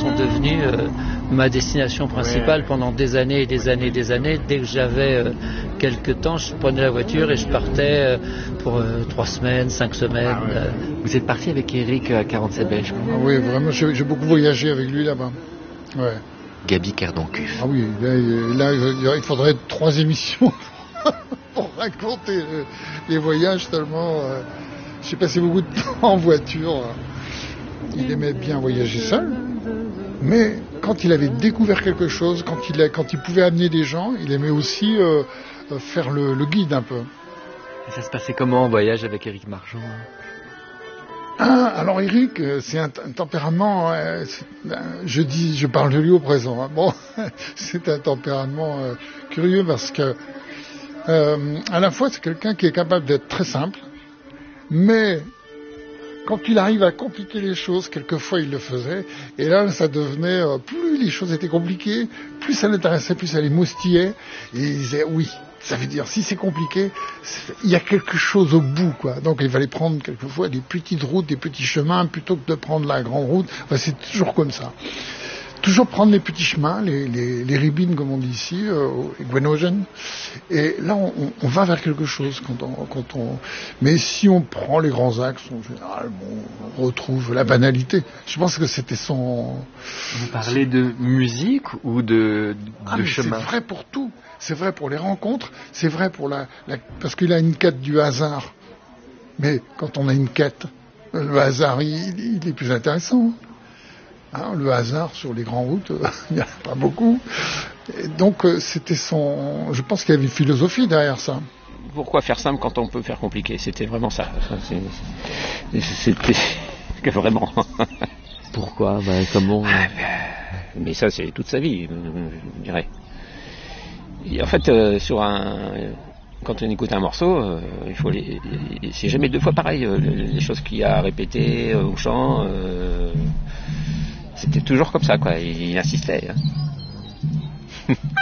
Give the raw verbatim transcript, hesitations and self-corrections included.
sont devenus euh, ma destination principale ouais. pendant des années et des années et des années. Dès que j'avais euh, quelques temps, je prenais la voiture et je partais euh, pour euh, trois semaines, cinq semaines. Ah ouais. euh. Vous êtes parti avec Eric à quarante-sept belge. Ah oui, vraiment, j'ai, j'ai beaucoup voyagé avec lui là-bas. Ouais. Gaby Cardoncuf. Ah oui, là, là il faudrait trois émissions pour raconter euh, les voyages tellement. Euh, j'ai passé beaucoup de temps en voiture. Il aimait bien voyager seul, mais quand il avait découvert quelque chose, quand il, a, quand il pouvait amener des gens, il aimait aussi euh, faire le, le guide un peu. Et ça se passait comment en voyage avec Éric Marchand? Ah, alors Éric, c'est un, un tempérament, euh, je dis, je parle de lui au présent. Hein. Bon, c'est un tempérament euh, curieux parce que euh, à la fois c'est quelqu'un qui est capable d'être très simple, mais quand il arrive à compliquer les choses, quelquefois il le faisait, et là ça devenait, euh, plus les choses étaient compliquées, plus ça l'intéressait, plus ça l'émoustillait, et il disait oui. Ça veut dire, si c'est compliqué, c'est, il y a quelque chose au bout, quoi. Donc, il fallait prendre quelquefois des petites routes, des petits chemins, plutôt que de prendre la grande route. Enfin, c'est toujours comme ça. Toujours prendre les petits chemins, les, les, les ribines, comme on dit ici, euh, les Guénogènes. Et là, on, on va vers quelque chose quand on, quand on... Mais si on prend les grands axes, en général, bon, on retrouve la banalité. Je pense que c'était son... Vous parlez de musique ou de, de ah, mais chemin? C'est vrai pour tout. C'est vrai pour les rencontres, c'est vrai pour la, la... Parce qu'il a une quête du hasard. Mais quand on a une quête, le hasard, il, il est plus intéressant. Hein, le hasard sur les grandes routes, il n'y en a pas beaucoup. Et donc, c'était son... Je pense qu'il y avait une philosophie derrière ça. Pourquoi faire simple quand on peut faire compliqué? C'était vraiment ça. C'est... C'était... Vraiment. Pourquoi? Ben, comment... Ah, ben... Mais ça, c'est toute sa vie, je dirais. Et en fait, euh, sur un, quand on écoute un morceau, euh, il faut les, les, c'est jamais deux fois pareil. Euh, les choses qu'il y a à répéter euh, au chant, euh, c'était toujours comme ça, quoi. Il, il insistait. Hein.